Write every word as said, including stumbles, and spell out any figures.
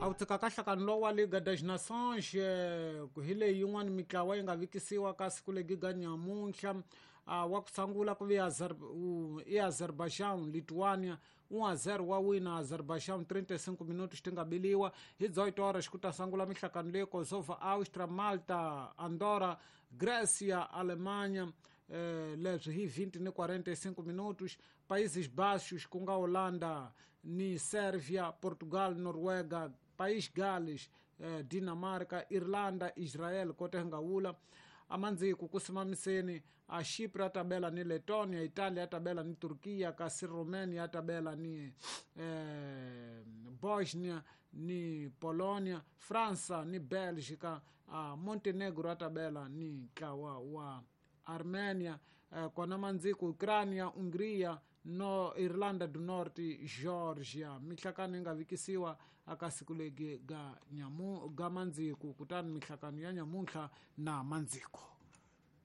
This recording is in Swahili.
autsika kanlo wa Liga das Nações kuhile yin'wana mitlawa yi nga vikisiwa ka siku legiga nyamuntlha uh, wa kusangula kuvi Azer, uh, i Azerbaijan Lituânia um a zero wa wina Azerbaijan trinta e cinco minutos tingabiliwa hi dezoito horas kutasangula mihlakano leyi Kosovo Áustria Malta Andorra Grécia Alemanha eh, leswi hi vinte ni quarenta e cinco minutos Países Baixos ku nga Holanda ni Sérvia Portugal Noruega País Gales eh, Dinamarca Irlanda Israel kote nga wula amandziku kusimamiseni a Chipre atabela ni Letonia Italia atabela ni Turkia kasi Romania atabela ni eh, Bosnia ni Polonia França ni Bélgica a Montenegro atabela ni kawa wa Armenia eh, kona mandziku Ucrânia Hungria no Irlanda do Norte Georgia mihlakano nga vikisiwa akasikulegi ga nyamu ga mandziku kutani mihlakano ya nyamuntla na mandziku